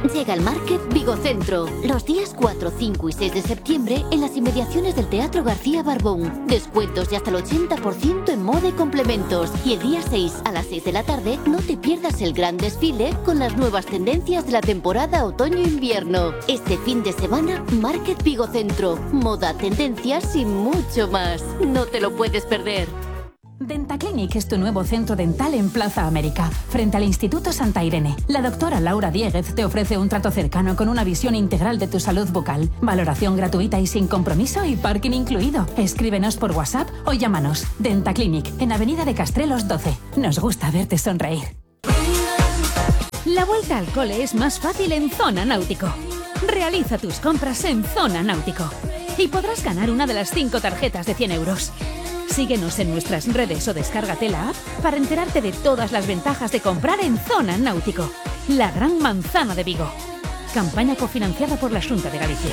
Llega al Market Vigo Centro, los días 4, 5 y 6 de septiembre en las inmediaciones del Teatro García Barbón. Descuentos de hasta el 80% en moda y complementos. Y el día 6 a las 6 de la tarde no te pierdas el gran desfile con las nuevas tendencias de la temporada otoño-invierno. Este fin de semana, Market Vigo Centro. Moda, tendencias y mucho más. No te lo puedes perder. Dentaclinic es tu nuevo centro dental en Plaza América, frente al Instituto Santa Irene. La doctora Laura Dieguez te ofrece un trato cercano con una visión integral de tu salud bucal, valoración gratuita y sin compromiso y parking incluido. Escríbenos por WhatsApp o llámanos. Dentaclinic, en Avenida de Castrelos 12. Nos gusta verte sonreír. La vuelta al cole es más fácil en Zona Náutico. Realiza tus compras en Zona Náutico y podrás ganar una de las 5 tarjetas de 100 euros. Síguenos en nuestras redes o descárgate la app para enterarte de todas las ventajas de comprar en Zona Náutico, la gran manzana de Vigo. Campaña cofinanciada por la Xunta de Galicia.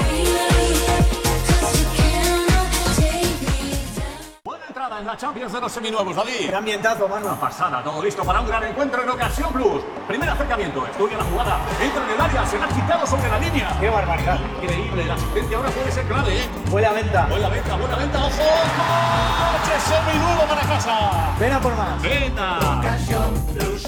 Buena entrada en la Champions de los seminuevos, David. Qué ambientazo, mano. Una pasada, todo listo para un gran encuentro en Ocasión Plus. Primer acercamiento, estudia la jugada, entra en el área, se la ha quitado sobre la línea. Qué barbaridad. Increíble, la asistencia ahora puede ser clave, ¿eh? Buena venta. Buena venta, ojo. ¡Coche seminuevo para casa! Ven a por más. ¡Venta! Ocasión Plus.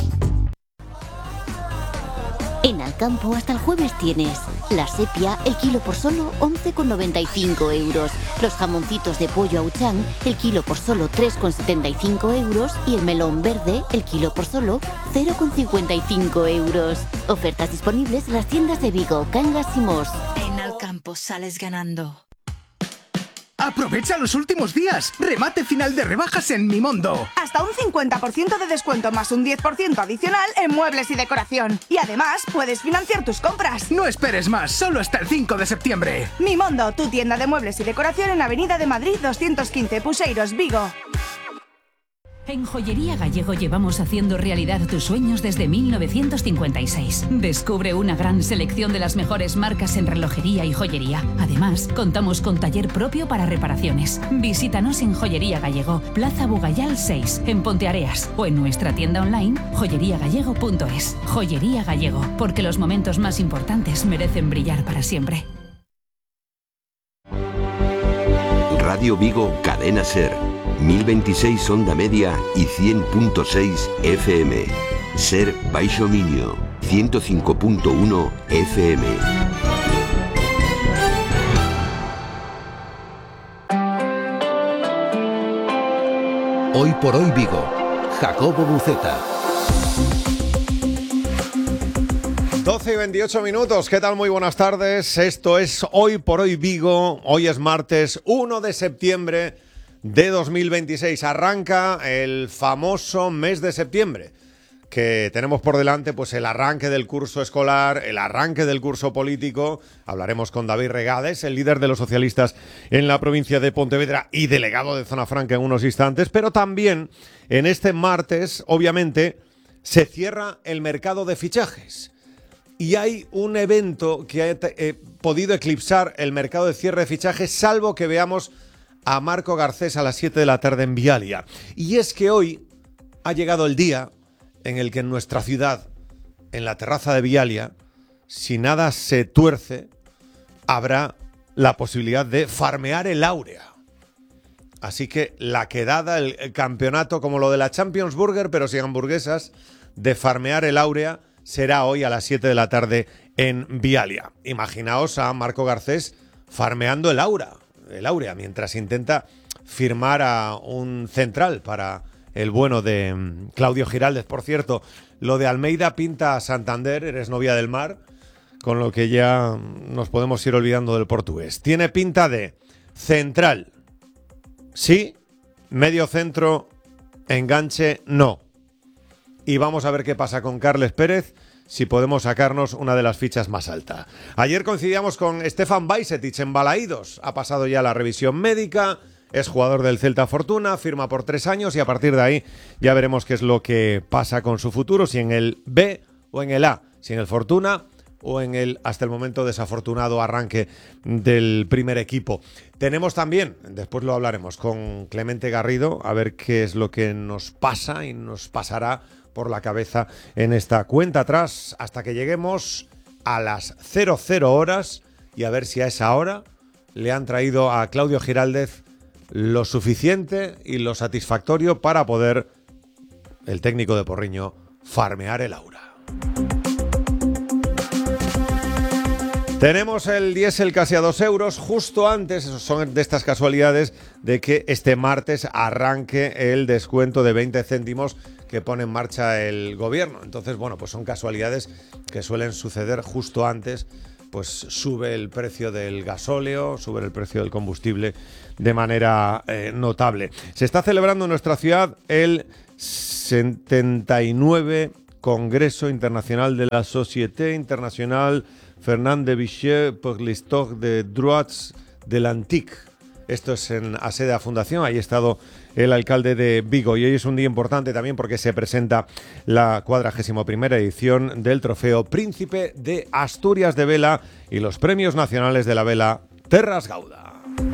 En Alcampo hasta el jueves tienes la sepia, el kilo por solo 11,95 euros. Los jamoncitos de pollo Auchan, el kilo por solo 3,75 euros. Y el melón verde, el kilo por solo 0,55 euros. Ofertas disponibles en las tiendas de Vigo, Cangas y Mos. En Alcampo sales ganando. ¡Aprovecha los últimos días! ¡Remate final de rebajas en Mimondo! Hasta un 50% de descuento más un 10% adicional en muebles y decoración. Y además, puedes financiar tus compras. No esperes más, solo hasta el 5 de septiembre. Mimondo, tu tienda de muebles y decoración en Avenida de Madrid 215, Puseiros, Vigo. En Joyería Gallego llevamos haciendo realidad tus sueños desde 1956. Descubre una gran selección de las mejores marcas en relojería y joyería. Además, contamos con taller propio para reparaciones. Visítanos en Joyería Gallego, Plaza Bugayal 6, en Ponteareas, o en nuestra tienda online joyeriagallego.es. Joyería Gallego, porque los momentos más importantes merecen brillar para siempre. Radio Vigo, Cadena Ser. 1026 onda media y 100.6 FM. Ser Baixo Miño, 105.1 FM. Hoy por hoy Vigo, Jacobo Buceta. 12 y 28 minutos, ¿qué tal? Muy buenas tardes. Esto es Hoy por hoy Vigo. Hoy es martes 1 de septiembre de 2026. Arranca el famoso mes de septiembre, que tenemos por delante pues el arranque del curso escolar, el arranque del curso político. Hablaremos con David Regades, el líder de los socialistas en la provincia de Pontevedra y delegado de Zona Franca en unos instantes, pero también en este martes, obviamente, se cierra el mercado de fichajes. Y hay un evento que ha podido eclipsar el mercado de cierre de fichajes, salvo que veamos a Marco Garcés a las 7 de la tarde en Vialia. Y es que hoy ha llegado el día en el que en nuestra ciudad, en la terraza de Vialia, si nada se tuerce, habrá la posibilidad de farmear el áurea. Así que la quedada, el campeonato como lo de la Champions Burger, pero sin hamburguesas, de farmear el áurea, será hoy a las 7 de la tarde en Vialia. Imaginaos a Marco Garcés farmeando el áurea, mientras intenta firmar a un central para el bueno de Claudio Giraldez. Por cierto, lo de Almeida pinta a Santander, eres novia del mar, con lo que ya nos podemos ir olvidando del portugués. Tiene pinta de central, sí, medio centro, enganche, no. Y vamos a ver qué pasa con Carles Pérez, si podemos sacarnos una de las fichas más altas. Ayer coincidíamos con Stefan Bajcetic en Balaídos. Ha pasado ya la revisión médica, es jugador del Celta Fortuna, firma por 3 años y a partir de ahí ya veremos qué es lo que pasa con su futuro, si en el B o en el A, si en el Fortuna o en el, hasta el momento, desafortunado arranque del primer equipo. Tenemos también, después lo hablaremos, con Clemente Garrido, a ver qué es lo que nos pasa y nos pasará por la cabeza en esta cuenta atrás hasta que lleguemos a las 00 horas y a ver si a esa hora le han traído a Claudio Giraldez lo suficiente y lo satisfactorio para poder, el técnico de Porriño, farmear el aura. Tenemos el diésel casi a 2 euros, justo antes, son de estas casualidades, de que este martes arranque el descuento de 20 céntimos que pone en marcha el gobierno. Entonces, bueno, pues son casualidades que suelen suceder justo antes. Pues sube el precio del gasóleo, sube el precio del combustible de manera notable. Se está celebrando en nuestra ciudad el 79 Congreso Internacional de la Société Internationale Fernand de Vichy pour l'Histoire des Droits de l'Antique. Esto es en Aseda Fundación, ahí ha estado el alcalde de Vigo y hoy es un día importante también porque se presenta la 41ª edición del Trofeo Príncipe de Asturias de Vela y los Premios Nacionales de la Vela Terras Gauda.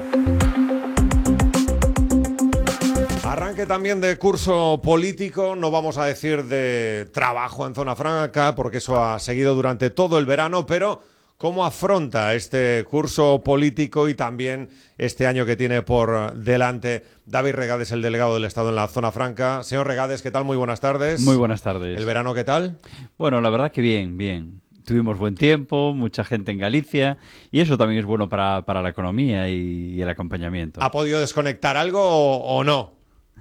Arranque también de curso político, no vamos a decir de trabajo en Zona Franca porque eso ha seguido durante todo el verano, pero ¿cómo afronta este curso político y también este año que tiene por delante David Regades, el delegado del Estado en la Zona Franca? Señor Regades, ¿qué tal? Muy buenas tardes. Muy buenas tardes. ¿El verano qué tal? Bueno, la verdad que bien, bien. Tuvimos buen tiempo, mucha gente en Galicia y eso también es bueno para la economía y el acompañamiento. ¿Ha podido desconectar algo o no?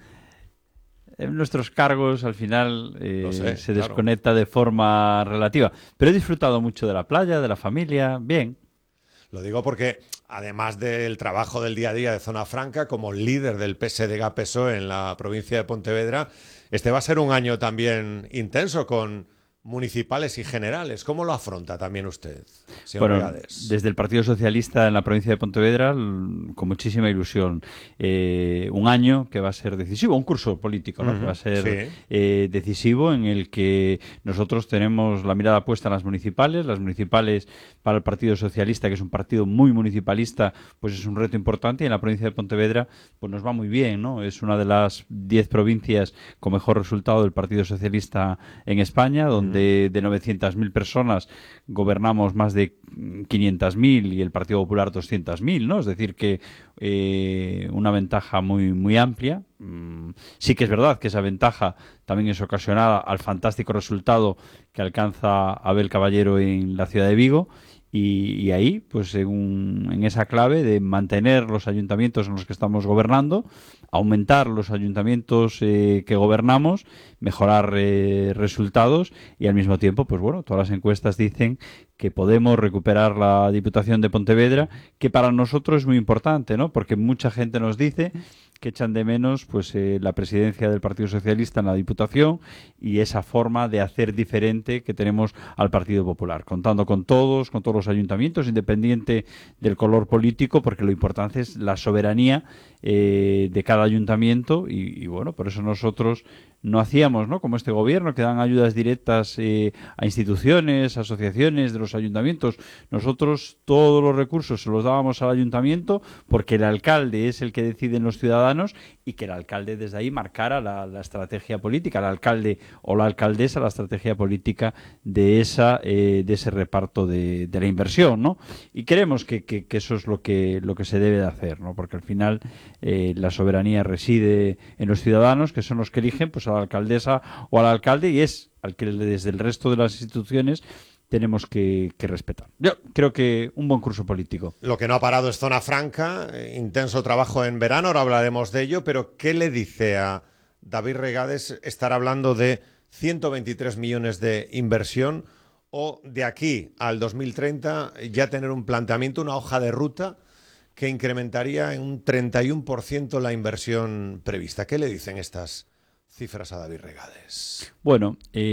En nuestros cargos al final se desconecta claro, de forma relativa. Pero he disfrutado mucho de la playa, de la familia, bien. Lo digo porque, además del trabajo del día a día de Zona Franca, como líder del PSDG-PSOE en la provincia de Pontevedra, este va a ser un año también intenso con municipales y generales. ¿Cómo lo afronta también usted, señor Regades? Desde el Partido Socialista en la provincia de Pontevedra, con muchísima ilusión. Un año que va a ser decisivo, un curso político, ¿no? Que va a ser decisivo, en el que nosotros tenemos la mirada puesta en las municipales para el Partido Socialista, que es un partido muy municipalista, pues es un reto importante, y en la provincia de Pontevedra pues nos va muy bien, ¿no? Es una de las 10 provincias con mejor resultado del Partido Socialista en España, donde de 900.000 personas gobernamos más de 500.000 y el Partido Popular 200.000, ¿no? Es decir que una ventaja muy, muy amplia. Sí que es verdad que esa ventaja también es ocasionada al fantástico resultado que alcanza Abel Caballero en la ciudad de Vigo. Y ahí, pues en esa clave de mantener los ayuntamientos en los que estamos gobernando, aumentar los ayuntamientos que gobernamos, mejorar resultados y al mismo tiempo, pues bueno, todas las encuestas dicen que podemos recuperar la Diputación de Pontevedra, que para nosotros es muy importante, ¿no? Porque mucha gente nos dice que echan de menos pues la presidencia del Partido Socialista en la Diputación y esa forma de hacer diferente que tenemos al Partido Popular, contando con todos los ayuntamientos, independiente del color político, porque lo importante es la soberanía de cada ayuntamiento y bueno, por eso nosotros no hacíamos, ¿no?, como este gobierno, que dan ayudas directas a instituciones, asociaciones de los ayuntamientos. Nosotros todos los recursos se los dábamos al ayuntamiento porque el alcalde es el que decide en los ciudadanos y que el alcalde desde ahí marcara la estrategia política, el alcalde o la alcaldesa la estrategia política de ese reparto de la inversión, ¿no? Y creemos que eso es lo que se debe de hacer, ¿no? Porque al final la soberanía reside en los ciudadanos, que son los que eligen pues a la alcaldesa o al alcalde, y es al que desde el resto de las instituciones tenemos que respetar. Yo creo que un buen curso político. Lo que no ha parado es Zona Franca, intenso trabajo en verano, ahora hablaremos de ello, pero ¿qué le dice a David Regades estar hablando de 123 millones de inversión o de aquí al 2030 ya tener un planteamiento, una hoja de ruta que incrementaría en un 31% la inversión prevista? ¿Qué le dicen estas cifras a David Regades? Bueno,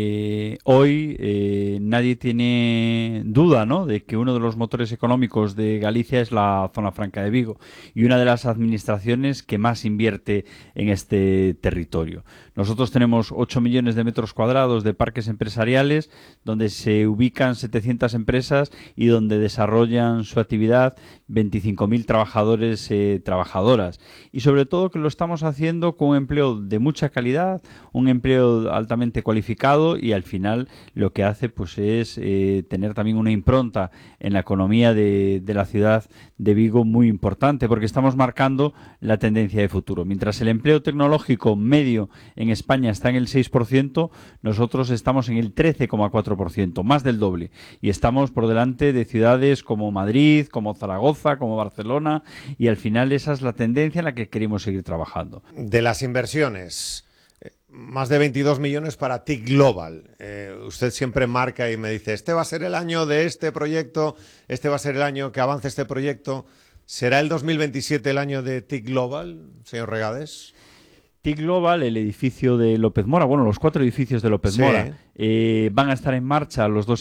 hoy nadie tiene duda, ¿no?, de que uno de los motores económicos de Galicia es la Zona Franca de Vigo y una de las administraciones que más invierte en este territorio. Nosotros tenemos 8 millones de metros cuadrados de parques empresariales donde se ubican 700 empresas y donde desarrollan su actividad 25.000 trabajadores, trabajadoras. Y sobre todo que lo estamos haciendo con un empleo de mucha calidad, calidad, un empleo altamente cualificado y al final lo que hace pues es tener también una impronta en la economía de la ciudad de Vigo muy importante, porque estamos marcando la tendencia de futuro. Mientras el empleo tecnológico medio en España está en el 6%, nosotros estamos en el 13,4%, más del doble, y estamos por delante de ciudades como Madrid, como Zaragoza, como Barcelona, y al final esa es la tendencia en la que queremos seguir trabajando. De las inversiones, más de 22 millones para TIC Global. Usted siempre marca y me dice, este va a ser el año de este proyecto, este va a ser el año que avance este proyecto. ¿Será el 2027 el año de TIC Global, señor Regades? TIC Global, el edificio de López Mora, bueno, los 4 edificios de López Mora, van a estar en marcha los 2